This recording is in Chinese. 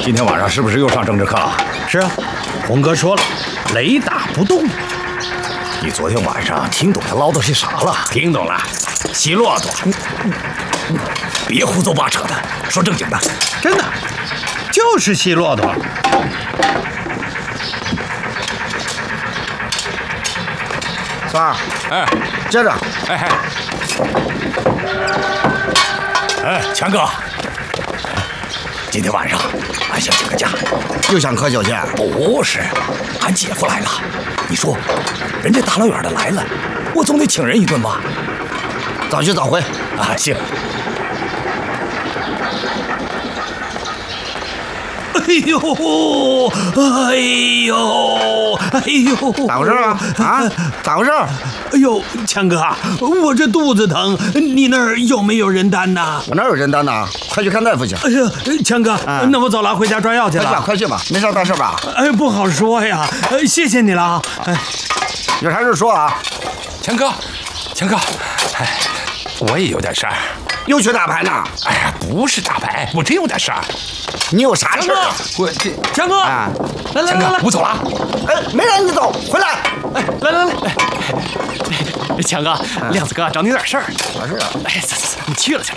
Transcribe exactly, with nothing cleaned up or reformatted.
今天晚上是不是又上政治课？ 是啊，红哥说了，雷打不动。 你昨天晚上听懂他唠叨些啥了？ 听懂了，骑骆驼。 别胡诌八扯的，说正经的。 真的，就是骑骆驼。 三儿， 哎， 接着。 哎哎，哎，强哥，今天晚上俺想请个假。 又想喝酒去？ 不是，俺姐夫来了。你说，人家大老远的来了，我总得请人一顿吧？ 早去早回。 啊，行。 哎呦，哎呦，哎呦， 咋回事啊？啊，咋回事？ 哎呦，强哥，我这肚子疼，你那儿有没有人担呐？ 我哪有人担呐？快去看大夫去。 哎呀，强哥，啊、那我走了，回家抓药去了。 快去吧，快去吧，没啥大事吧？ 哎，不好说呀。谢谢你了啊。哎， 有啥事说啊？ 强哥，强哥，哎，我也有点事儿。 又去打牌呢？ 哎呀，不是打牌，我真有点事儿。 你有啥事儿？ 我这强哥， 啊， 来来强哥， 来， 我走了。 哎，没让你走，回来。 哎，来来来， 强哥，亮子哥找你有点事儿。 啥事啊？ 哎，走走走，你去了去。